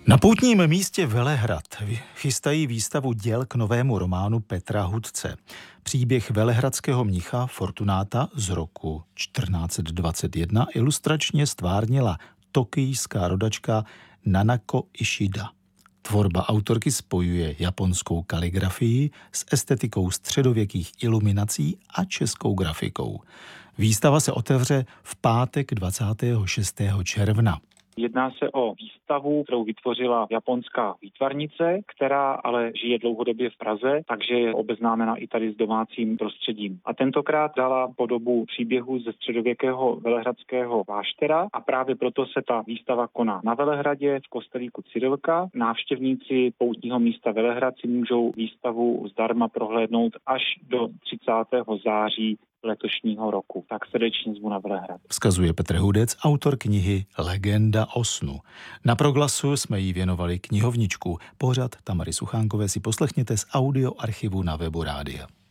Na poutním místě Velehrad chystají výstavu děl k novému románu Petra Hudce. Příběh velehradského mnicha Fortunáta z roku 1421 ilustračně stvárnila tokijská rodačka Nanako Ishida. Tvorba autorky spojuje japonskou kaligrafii s estetikou středověkých iluminací a českou grafikou. Výstava se otevře v pátek 26. června. Jedná se o výstavu, kterou vytvořila japonská výtvarnice, která ale žije dlouhodobě v Praze, takže je obeznámena i tady s domácím prostředím. A tentokrát dala podobu příběhu ze středověkého velehradského kláštera a právě proto se ta výstava koná na Velehradě v kostelíku Cyrilka. Návštěvníci poutního místa Velehrad si můžou výstavu zdarma prohlédnout až do 30. září letošního roku. Tak srdečně zvu na Velehrad. Vzkazuje Petr Hudec, autor knihy Legenda o snu. Na Proglasu jsme jí věnovali knihovničku. Pořad Tamary Suchánkové si poslechněte z audioarchivu na webu rádia.